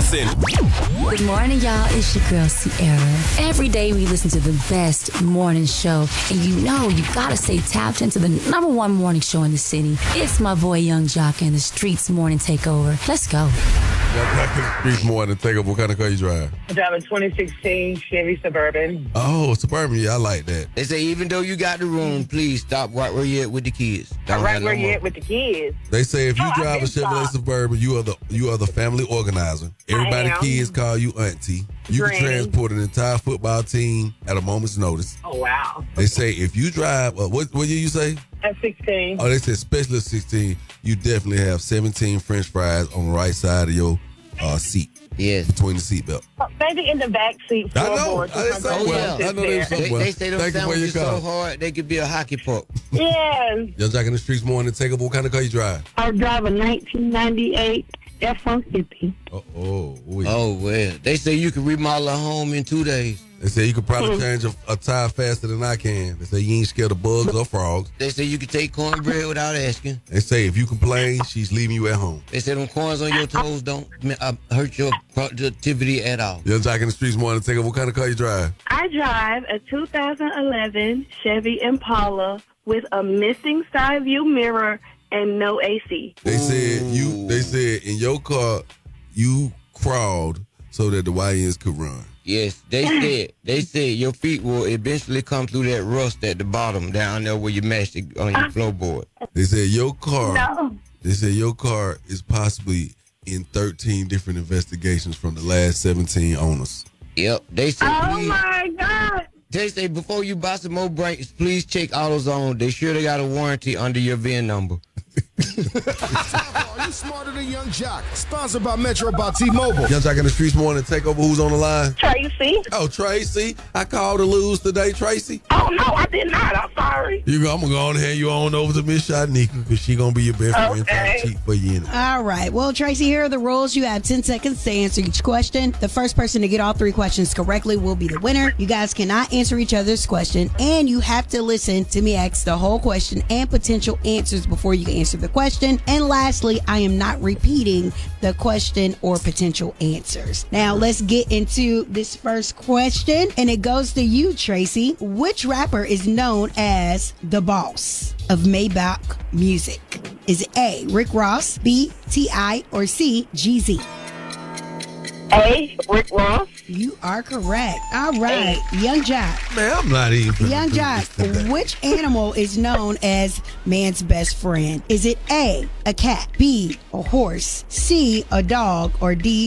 listen. Good morning, y'all. It's your girl, Sierra. Every day we listen to the best morning show. And you gotta stay tapped into the number one morning show in the city. It's my boy, Young Jock, and the Streets Morning Takeover. Let's go. Back to the Streets Morning Takeover. What kind of car you drive? I drive a 2016 Chevy Suburban. Oh, Suburban. Yeah, I like that. They say even though you got the room, please stop right where you at with the kids. Right where you at with the kids. They say if you drive a Chevrolet Suburban, you are the family organizer. Everybody kids call you auntie. You can transport an entire football team at a moment's notice. Oh, wow. They say if you drive, what year you say? At 16. Oh, they say especially at 16, you definitely have 17 French fries on the right side of your seat. Yes. Between the seatbelt. Maybe in the back seat. I know. I know they They say those sandwiches so hard they could be a hockey puck. Yes. Young Jock in the Streets Morning Takeover. What kind of car you drive? I drive a 1998 F-150. Oh, well. They say you can remodel a home in 2 days. They say you could probably change a tire faster than I can. They say you ain't scared of bugs or frogs. They say you can take cornbread without asking. They say if you complain, she's leaving you at home. They say them corns on your toes don't hurt your productivity at all. Young Jock in the Streets Morning Takeover. What kind of car you drive? I drive a 2011 Chevy Impala with a missing side view mirror and no AC. They said in your car you crawled so that the YNs could run. Yes, they said your feet will eventually come through that rust at the bottom down there where you mashed it on your floorboard. They said your car is possibly in 13 different investigations from the last 17 owners. Yep, they said. Oh my God! They say before you buy some more brakes, please check AutoZone. They sure they got a warranty under your VIN number. Are you smarter than Young Jock? Sponsored by Metro by T-Mobile. Young Jock in the Streets Morning Takeover. Who's on the line? Tracy. Oh, Tracy. I called to lose today, Tracy. Oh, no, I did not. I'm sorry. I'm going to go on and hand you on over to Miss Shanika because she's going to be your best friend trying to cheat for you. All right. Well, Tracy, here are the rules. You have 10 seconds to answer each question. The first person to get all 3 questions correctly will be the winner. You guys cannot answer each other's question, and you have to listen to me ask the whole question and potential answers before you can answer the question. And lastly, I am not repeating the question or potential answers. Now, let's get into this first question, and it goes to you, Tracy. Which rapper is known as the boss of Maybach Music? Is it A, Rick Ross, B, T.I., or C, Jeezy? A, Rick Ross. You are correct. All right. Young Jock. Man, I'm not even. Young Jock, which animal is known as man's best friend? Is it A, a cat, B, a horse, C, a dog, or D,